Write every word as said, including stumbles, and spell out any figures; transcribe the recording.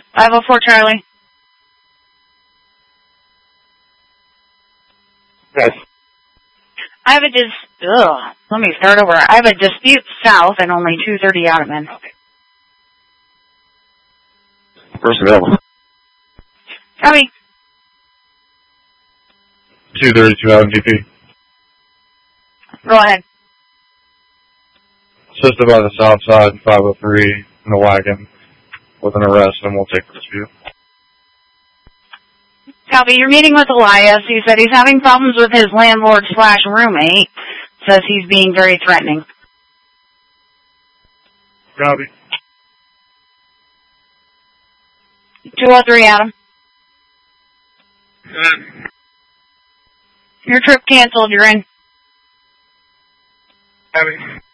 five oh four Charlie. Yes. I have a dis... Ugh. Let me start over. I have a dispute south and only two thirty out of men. First available. Copy. two thirty-two out of D P. Go ahead. Sister by the south side, five oh three, in a wagon, with an arrest, and we'll take the dispute. Copy. You're meeting with Elias. He said he's having problems with his landlord slash roommate. Says he's being very threatening. Copy. two oh three, Adam. Mm. Your trip canceled. You're in. Copy.